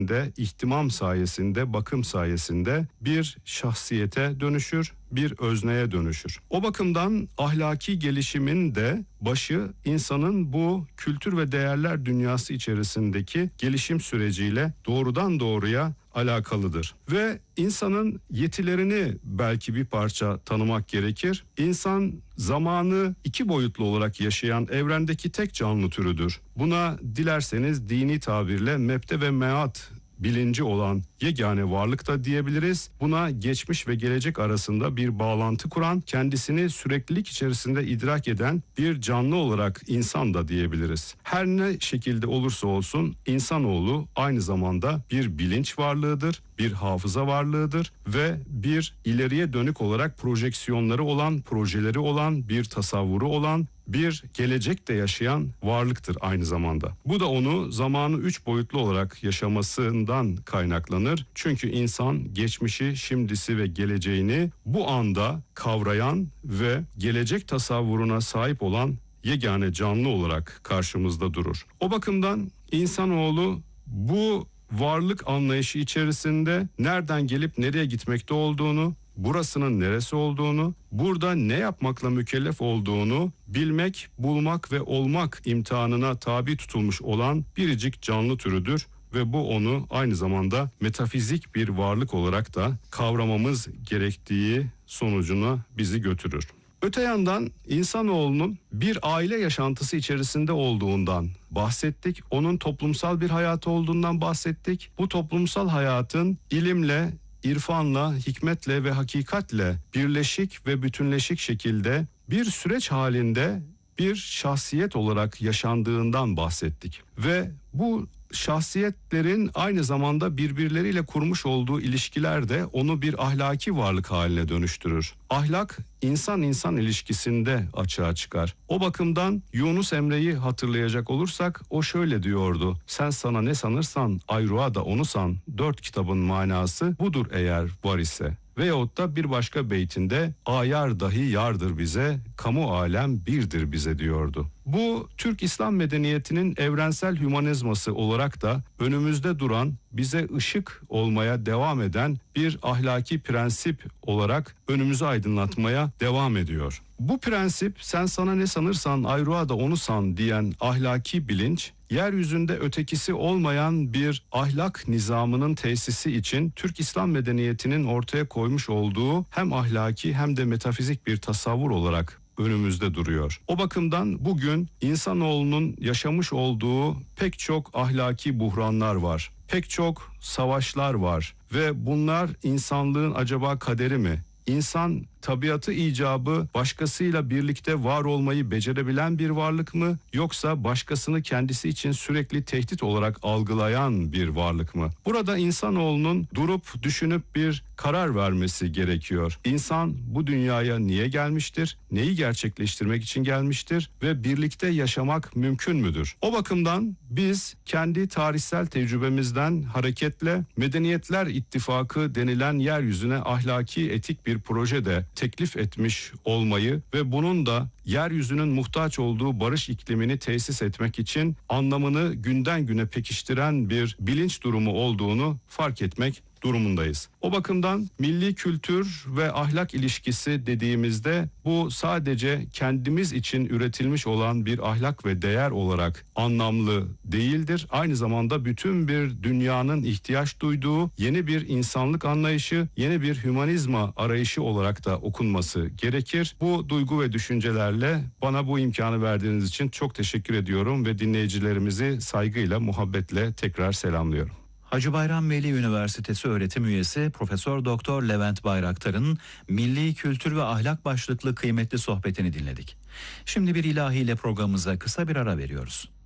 ihtimam sayesinde, bakım sayesinde bir şahsiyete dönüşür, bir özneye dönüşür. O bakımdan ahlaki gelişimin de başı insanın bu kültür ve değerler dünyası içerisindeki gelişim süreciyle doğrudan doğruya alakalıdır. Ve insanın yetilerini belki bir parça tanımak gerekir. İnsan zamanı iki boyutlu olarak yaşayan evrendeki tek canlı türüdür. Buna dilerseniz dini tabirle mebde ve meat bilinci olan yegane varlık da diyebiliriz. Buna geçmiş ve gelecek arasında bir bağlantı kuran, kendisini süreklilik içerisinde idrak eden bir canlı olarak insan da diyebiliriz. Her ne şekilde olursa olsun insanoğlu aynı zamanda bir bilinç varlığıdır, bir hafıza varlığıdır ve bir ileriye dönük olarak projeksiyonları olan, projeleri olan, bir tasavvuru olan, bir gelecekte yaşayan varlıktır aynı zamanda. Bu da onu zamanı üç boyutlu olarak yaşamasından kaynaklanır. Çünkü insan geçmişi, şimdisi ve geleceğini bu anda kavrayan ve gelecek tasavvuruna sahip olan yegane canlı olarak karşımızda durur. O bakımdan insanoğlu bu varlık anlayışı içerisinde nereden gelip nereye gitmekte olduğunu, burasının neresi olduğunu, burada ne yapmakla mükellef olduğunu bilmek, bulmak ve olmak imtihanına tabi tutulmuş olan biricik canlı türüdür ve bu onu aynı zamanda metafizik bir varlık olarak da kavramamız gerektiği sonucuna bizi götürür. Öte yandan insanoğlunun bir aile yaşantısı içerisinde olduğundan bahsettik. Onun toplumsal bir hayatı olduğundan bahsettik. Bu toplumsal hayatın ilimle, irfanla, hikmetle ve hakikatle birleşik ve bütünleşik şekilde bir süreç halinde bir şahsiyet olarak yaşandığından bahsettik. Ve bu şahsiyetlerin aynı zamanda birbirleriyle kurmuş olduğu ilişkiler de onu bir ahlaki varlık haline dönüştürür. Ahlak insan-insan ilişkisinde açığa çıkar. O bakımdan Yunus Emre'yi hatırlayacak olursak o şöyle diyordu: sen sana ne sanırsan ayrığa da onu san, 4 kitabın manası budur eğer var ise. Veyahut da bir başka beytinde ayar dahi yardır bize, kamu alem birdir bize diyordu. Bu Türk İslam medeniyetinin evrensel hümanizması olarak da önümüzde duran, bize ışık olmaya devam eden bir ahlaki prensip olarak önümüzü aydınlatmaya devam ediyor. Bu prensip sen sana ne sanırsan ayrığa da onu san diyen ahlaki bilinç, yeryüzünde ötekisi olmayan bir ahlak nizamının tesisi için Türk İslam medeniyetinin ortaya koymuş olduğu hem ahlaki hem de metafizik bir tasavvur olarak önümüzde duruyor. O bakımdan bugün insanoğlunun yaşamış olduğu pek çok ahlaki buhranlar var. Pek çok savaşlar var ve bunlar insanlığın acaba kaderi mi? İnsan tabiatı icabı başkasıyla birlikte var olmayı becerebilen bir varlık mı, yoksa başkasını kendisi için sürekli tehdit olarak algılayan bir varlık mı? Burada insanoğlunun durup düşünüp bir karar vermesi gerekiyor. İnsan bu dünyaya niye gelmiştir? Neyi gerçekleştirmek için gelmiştir? Ve birlikte yaşamak mümkün müdür? O bakımdan biz kendi tarihsel tecrübemizden hareketle Medeniyetler İttifakı denilen yeryüzüne ahlaki etik bir proje de teklif etmiş olmayı ve bunun da yeryüzünün muhtaç olduğu barış iklimini tesis etmek için anlamını günden güne pekiştiren bir bilinç durumu olduğunu fark etmek durumundayız. O bakımdan milli kültür ve ahlak ilişkisi dediğimizde bu sadece kendimiz için üretilmiş olan bir ahlak ve değer olarak anlamlı değildir. Aynı zamanda bütün bir dünyanın ihtiyaç duyduğu yeni bir insanlık anlayışı, yeni bir hümanizma arayışı olarak da okunması gerekir. Bu duygu ve düşüncelerle bana bu imkanı verdiğiniz için çok teşekkür ediyorum ve dinleyicilerimizi saygıyla, muhabbetle tekrar selamlıyorum. Hacı Bayram Veli Üniversitesi öğretim üyesi Profesör Doktor Levent Bayraktar'ın milli kültür ve ahlak başlıklı kıymetli sohbetini dinledik. Şimdi bir ilahiyle programımıza kısa bir ara veriyoruz.